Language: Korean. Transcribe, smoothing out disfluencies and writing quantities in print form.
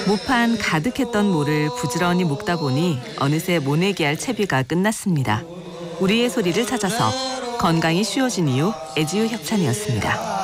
모판 가득했던 모를 부지런히 묶다 보니 어느새 모내기할 채비가 끝났습니다. 우리의 소리를 찾아서 건강이 쉬워진 이유 애지유 협찬이었습니다.